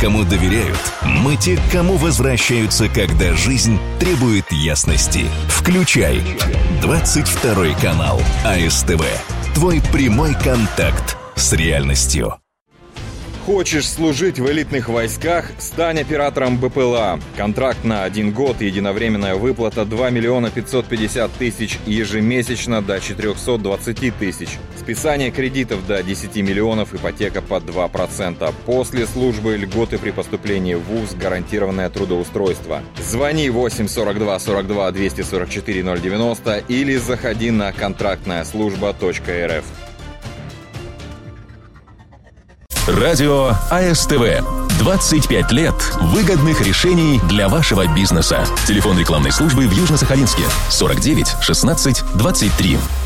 кому доверяют. Мы те, кому возвращаются, когда жизнь требует ясности. Включай 22 канал АСТВ. Твой прямой контакт с реальностью. Хочешь служить в элитных войсках? Стань оператором БПЛА. Контракт на 1 год, единовременная выплата 2 миллиона 550 тысяч, ежемесячно до 420 тысяч. Списание кредитов до 10 миллионов, ипотека под 2%. После службы льготы при поступлении в ВУЗ, гарантированное трудоустройство. Звони 8 42 42 244 090 или заходи на контрактная-служба.рф. Радио АСТВ. 25 лет выгодных решений для вашего бизнеса. Телефон рекламной службы в Южно-Сахалинске 49 16 23.